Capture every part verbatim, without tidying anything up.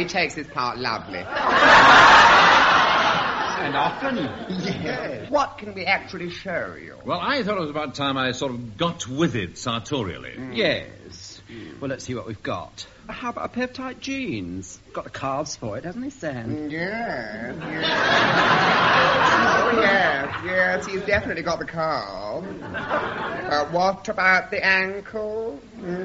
takes his part lovely. And often? Yes. What can we actually show you? Well, I thought it was about time I sort of got with it sartorially. Mm. Yes. Mm. Well, let's see what we've got. How about a pair of tight jeans? Got the calves for it, hasn't he, Sam? Yes, yes. Oh, yes, yes, he's definitely got the calves. Uh, what about the ankle?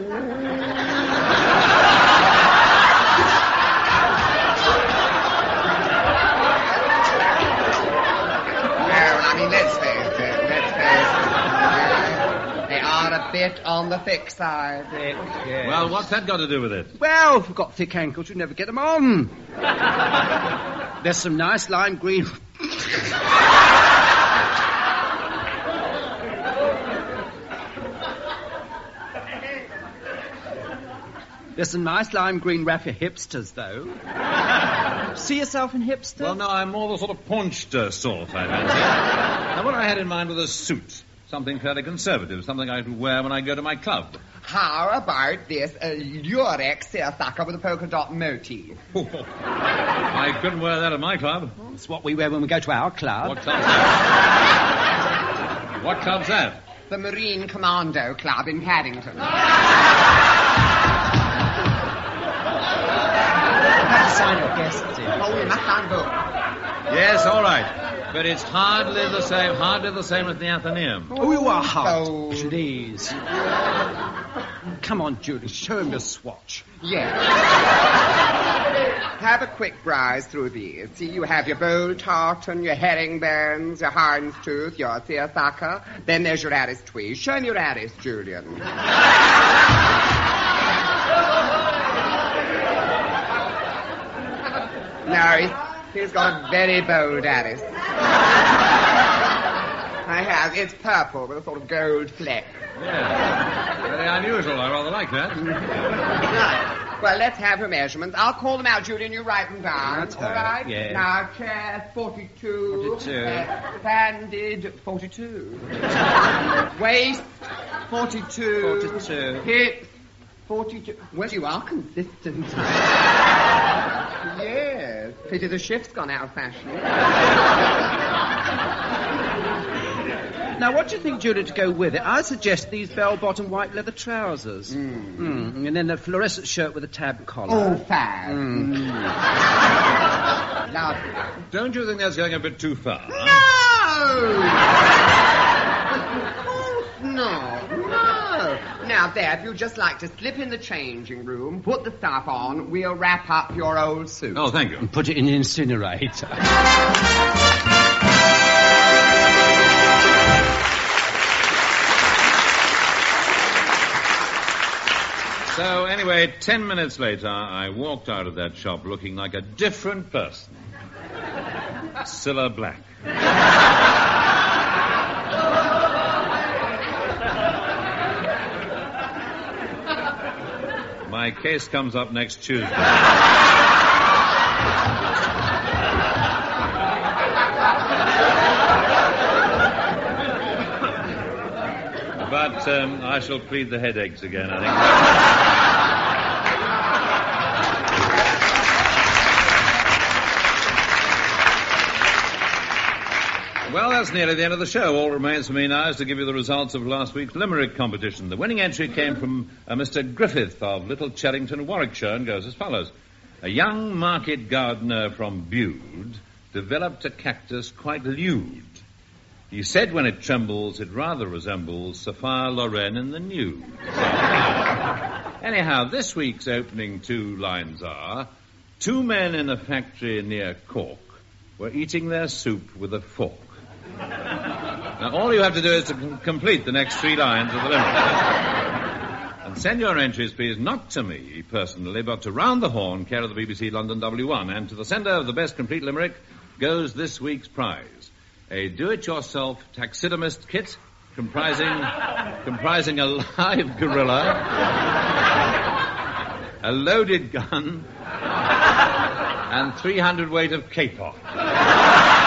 I mean, let's face it, let's face it. They are a bit on the thick side. Thick, yes. Well, what's that got to do with it? Well, if we've got thick ankles, we never get them on. There's some nice lime green... There's some nice lime green raffia hipsters, though. See yourself in hipster? Well, no, I'm more the sort of paunchter sort, I fancy. Now, what I had in mind was a suit. Something fairly conservative, something I could wear when I go to my club. How about this uh, lurex seersucker with a polka dot motif? I couldn't wear that at my club. It's what we wear when we go to our club. What club's that? What club's that? The Marine Commando Club in Paddington. Sign your guests in. Oh, we must sign book. Yes, all right. But it's hardly the same, hardly the same as the Athenaeum. Oh, you are hard. Oh. Please. Come on, Judy, show him your swatch. Yes. Have a quick browse through these. See, you have your bowl tartan, your herringbones, your houndstooth, your seersucker. Then there's your Addis tweed. Show him your Addis, Julian. No, he's, he's got a very bold Addis. I have. It's purple with a sort of gold fleck. Yeah. Very unusual. I rather like that. Right. Well, let's have your measurements. I'll call them out, Judy, and you write them down. That's all right. right? Yeah. Now, chairs, forty-two. forty-two. Uh, banded, forty-two. Waist, forty-two. forty-two. Hips, forty-two. Well, you are consistent. Yes. Pity the shift's gone out of fashion. Now, what do you think, Judy, to go with it? I suggest these bell-bottom white leather trousers. Mm. Mm. And then a fluorescent shirt with a tab collar. Oh, fab. Mm. Mm. Now, Don't you think that's going a bit too far? no! No, no. Now, there, if you'd just like to slip in the changing room, put the stuff on, we'll wrap up your old suit. Oh, thank you. And put it in the incinerator. So, anyway, ten minutes later, I walked out of that shop looking like a different person. Cilla Black. My case comes up next Tuesday. But um, I shall plead the headaches again, I think. Well, that's nearly the end of the show. All remains for me now is to give you the results of last week's Limerick competition. The winning entry came from uh, Mister Griffith of Little Cherrington, Warwickshire, and goes as follows. A young market gardener from Bude developed a cactus quite lewd. He said when it trembles, it rather resembles Sophia Loren in the nude. So, anyhow, this week's opening two lines are, two men in a factory near Cork were eating their soup with a fork. Now, all you have to do is to com- complete the next three lines of the limerick. And send your entries, please, not to me personally, but to Round the Horn, care of the B B C London W one. And to the sender of the best complete limerick goes this week's prize. A do-it-yourself taxidermist kit comprising comprising a live gorilla, a loaded gun, and three hundred weight of capon.